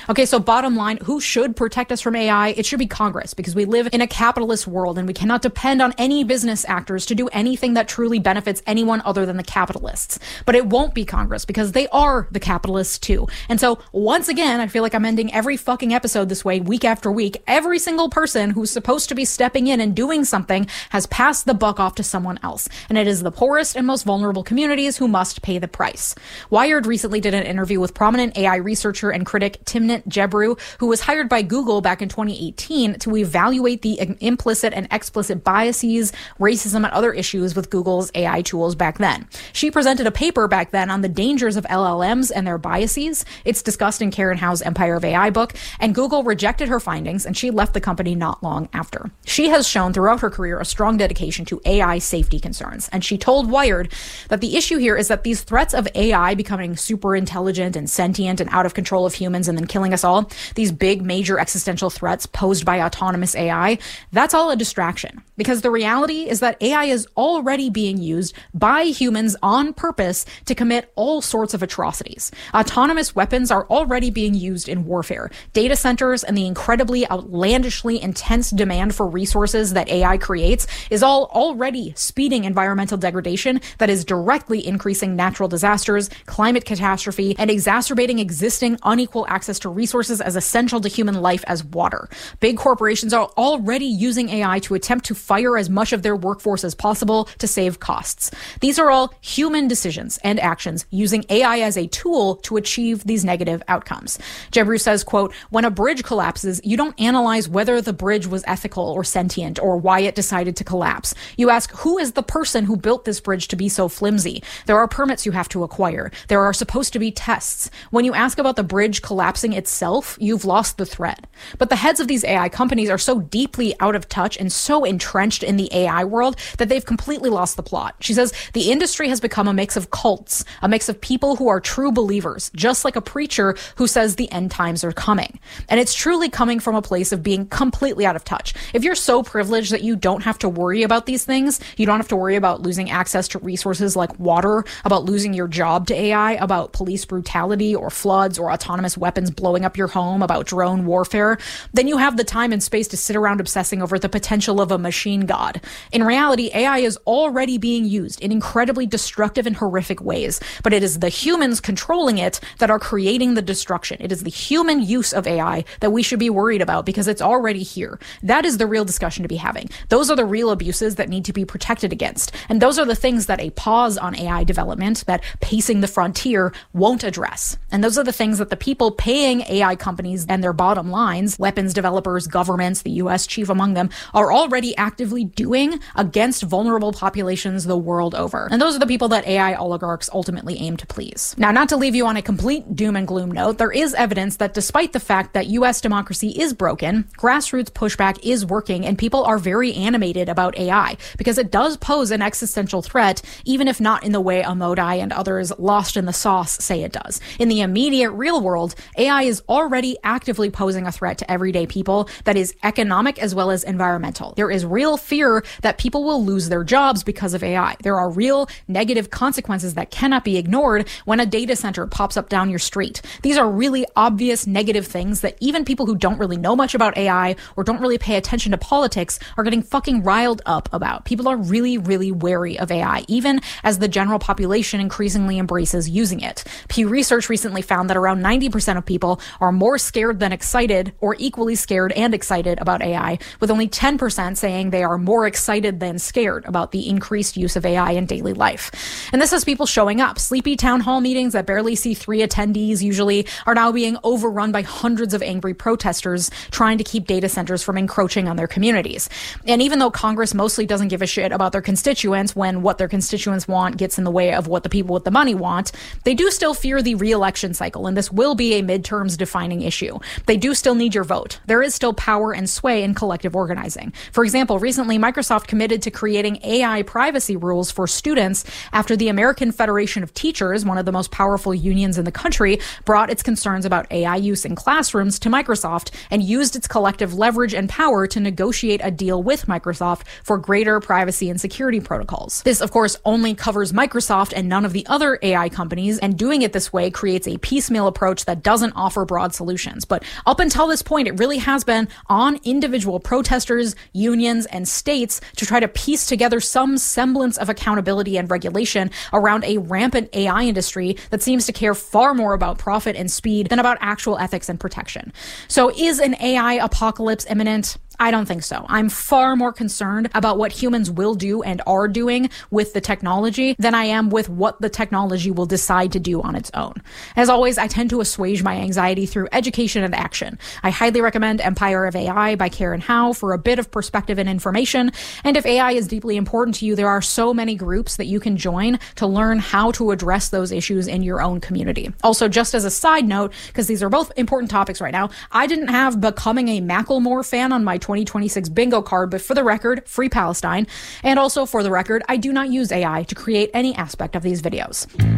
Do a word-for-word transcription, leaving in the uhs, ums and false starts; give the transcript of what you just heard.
Okay, so bottom line, who should protect us from A I? It should be Congress, because we live in a capitalist world and we cannot depend on any business actors to do anything that truly benefits anyone other than the capitalists. But it won't be Congress, because they are the capitalists too. And so once again, I feel like I'm ending every fucking episode this way, week after week. Every single person who's supposed to be stepping in and doing something has passed the buck off to someone else. And it is the poorest and most vulnerable communities who must pay the price. Wired recently did an interview with prominent A I researcher and critic Timnit Gebru, who was hired by Google back in twenty eighteen to evaluate the implicit and explicit biases, racism, and other issues with Google's A I tools back then. She presented a paper back then on the dangers of L L Ms and their biases. It's discussed in Karen Howe's Empire of A I book, and Google rejected her findings, and she left the company not long after. She has shown throughout her career a strong dedication to A I safety concerns, and she told Wired that the issue here is that these threats of A I becoming super intelligent and sentient and out of control of humans and then killing us all, these big major existential threats posed by autonomous A I, that's all a distraction. Because the reality is that A I is already being used by humans on purpose to commit all sorts of atrocities. Autonomous weapons are already being used in warfare. Data centers and the incredibly outlandishly intense demand for resources that A I creates is all already speeding environmental degradation that is directly increasing natural disasters, climate catastrophe, and exacerbating existing unequal access to resources as essential to human life as water. Big corporations are already using A I to attempt to fire as much of their workforce as possible to save costs. These are all human decisions and actions using A I as a tool to achieve these negative outcomes. Gebru says, quote, "When a bridge collapses, you don't analyze whether the bridge was ethical or sentient or why it decided to collapse. You ask, who is the person who built this bridge to be so flimsy? There are permits you have to acquire. There are supposed to be tests. When you ask about the bridge collapsing itself, you've lost the thread." But the heads of these A I companies are so deeply out of touch and so entrenched in the A I world that they've completely lost the plot. She says, "The industry has become a mix of cults, a mix of people who are true believers, just like a preacher who says the end times are coming. And it's truly coming from a place of being completely out of touch. If you're so privileged that you don't have to worry about these things, you don't have to worry about losing access to resources like water, about losing your job to A I, about police brutality or floods or autonomous weapons blowing up your home, about drone warfare, then you have the time and space to sit around obsessing over the potential of a machine god. In reality, A I is already being used in incredibly destructive and horrific ways, but it is the humans controlling it that are creating the destruction. It is the human use of A I that we should be worried about because it's already here. That is the real discussion to be having. Those are the real abuses that need to be protected against. And those are the things that a pause on A I development, that pacing the frontier, won't address. And those are the things that the people paying A I companies and their bottom lines, weapons developers, governments, the U S chief among them, are already actively doing against vulnerable populations the world over. And those are the people that A I oligarchs ultimately aim to please. Now, not to leave you on a complete doom and gloom note, there is evidence that despite the fact that U S democracy is broken, grassroots pushback is working and people are very animated about A I because it does pose an existential threat, even if not in the way Amodai and others lost in the sauce say it does. In the immediate real world, A I is already actively posing a threat to everyday people that is economic as well as environmental. There is real fear that people will lose their jobs because of A I. There are real negative consequences that cannot be ignored when a data center pops up down your street. These are really obvious negative things that even people who don't really know much about A I or don't really pay attention to politics are getting fucking riled up about. People are really, really wary of A I, even as the general population increasingly embraces using it. Pew Research recently found that around ninety percent of people are more scared than excited or equally scared and excited about A I, with only ten percent saying they are more excited than scared about the increased use of A I in daily life. And this has people showing up. Sleepy town hall meetings that barely see three attendees usually are now being overrun by hundreds of angry protesters trying to keep data centers from encroaching on their communities. And even though Congress mostly doesn't give a shit about their constituents when what their constituents want gets in the way of what the people with the money want, they do still fear the re-election cycle, and this will be a midterms defining issue. They do still need your vote. There is still power and sway in collective organizing. For example, recently Microsoft committed to creating A I privacy rules for students after the American Federation of Teachers, one of the most powerful unions in the country, brought its concerns about A I use in classrooms to Microsoft and used its collective leverage and power to negotiate a deal with Microsoft for greater privacy and security protocols. This, of course, only covers Microsoft and none of the other A I companies, and doing it this way creates a piecemeal approach that doesn't offer offer broad solutions. But up until this point, it really has been on individual protesters, unions, and states to try to piece together some semblance of accountability and regulation around a rampant A I industry that seems to care far more about profit and speed than about actual ethics and protection. So is an A I apocalypse imminent? I don't think so. I'm far more concerned about what humans will do and are doing with the technology than I am with what the technology will decide to do on its own. As always, I tend to assuage my anxiety through education and action. I highly recommend Empire of A I by Karen Howe for a bit of perspective and information. And if A I is deeply important to you, there are so many groups that you can join to learn how to address those issues in your own community. Also, just as a side note, because these are both important topics right now, I didn't have becoming a Macklemore fan on my twenty twenty-six bingo card, but for the record, free Palestine. And also for the record, I do not use A I to create any aspect of these videos.